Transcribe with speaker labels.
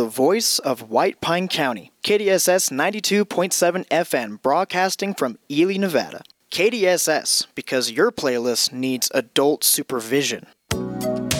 Speaker 1: the voice of White Pine County, KDSS 92.7 FM, broadcasting from Ely, Nevada. KDSS, because your playlist needs adult supervision.